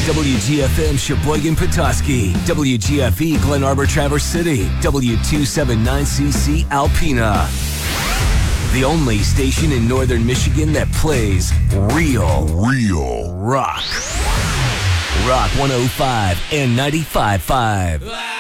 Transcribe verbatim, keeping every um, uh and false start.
W G F M Sheboygan Petoskey, W G F E Glen Arbor Traverse City, W two seventy-nine C C Alpena. The only station in northern Michigan that plays real, real rock. Rock one oh five and ninety-five point five.